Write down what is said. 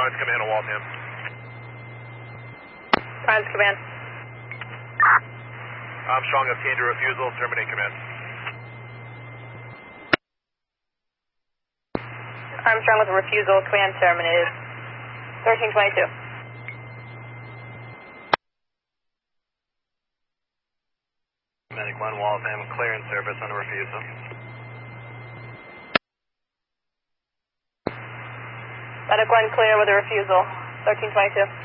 Barnes Command to Waltham. Barnes Command. Armstrong obtained a refusal. Terminate command. Armstrong with a refusal. Command terminated. 1322. Medic 1, Waltham, clear in service on a refusal. Medic 1 clear with a refusal. 1322.